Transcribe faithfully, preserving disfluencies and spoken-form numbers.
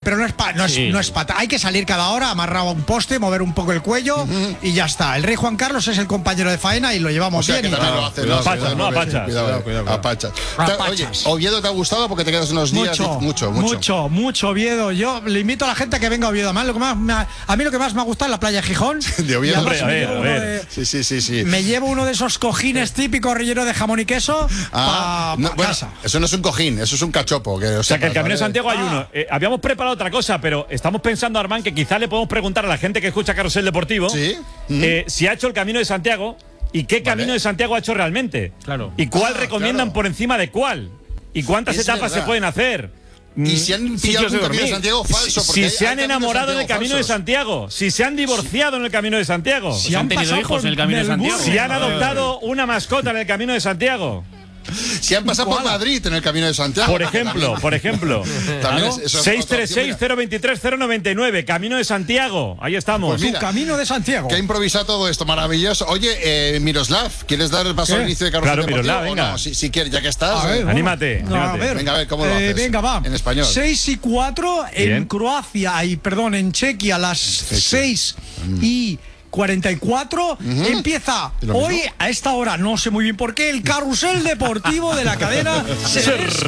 pero no es, pa, no, Sí. es, no es pata. Hay que salir cada hora amarrado a un poste, mover un poco el cuello uh-huh. y ya está. El rey Juan Carlos es el compañero de faena y lo llevamos O sea, bien. que y también tal. lo hace. Cuidado, No, Pachas, cuidado, no, cuidado, Pachas. cuidado, Cuidado, cuidado, cuidado. a Pachas. A Ta- Pachas. Oye, ¿Oviedo te ha gustado porque te quedas unos días? Mucho, mucho, mucho. mucho, mucho Oviedo. Yo le invito a la gente a que venga a Oviedo. Más, lo que más me ha- a mí lo que más me ha gustado es la playa de Gijón. De Oviedo. Y además Hombre, a me ver, llevo a uno ver. de- Sí, sí, sí, sí. Me llevo uno de esos cojines típicos relleno de jamón y queso Ah, para no, bueno, casa. eso no es un cojín, eso es un cachopo. Que, o O sea, que el sepas, Camino de ¿vale? Santiago hay Ah. uno. Eh, habíamos preparado otra cosa, pero estamos pensando, Armán, que quizás le podemos preguntar a la gente que escucha Carrusel Deportivo Sí. eh, si ha hecho el Camino de Santiago y qué Camino de Santiago ha hecho realmente. Claro. Y cuál Ah, recomiendan claro. por encima de cuál. Y cuántas Es etapas verdad. se pueden hacer. Y si han Mm, pillado sitios de un Camino de dormir. Santiago falso. Si, porque si hay- se hay han Caminos enamorado del Camino de falsos. Santiago, si se han divorciado en el Camino de Santiago, Si han tenido pasado hijos por en el Camino de Melbourne. Santiago. si han adoptado una mascota en el Camino de Santiago. Si han pasado por Madrid en el Camino de Santiago. Por ejemplo, por ejemplo. También es- eso es seis otra tres opción, seis, mira. cero dos tres, cero nueve nueve, Camino de Santiago. Ahí estamos. Pues Tu mira, camino de Santiago. Que ha improvisado todo esto, maravilloso. Oye, eh, Miroslav, ¿quieres dar el paso ¿Qué? al inicio de Carrusel Claro, Deportivo Miroslav, o venga. no? Si, si quieres, ya que estás. A ver, eh, bueno. Anímate, No, anímate. a ver. Venga, a ver, ¿cómo lo haces? Venga, va. En español. seis y cuatro en Bien. Croacia, y perdón, en Chequia, las seis y cuarenta y cuatro. Empieza ¿Y lo mismo? hoy, a esta hora, no sé muy bien por qué, el Carrusel Deportivo de la cadena Ser.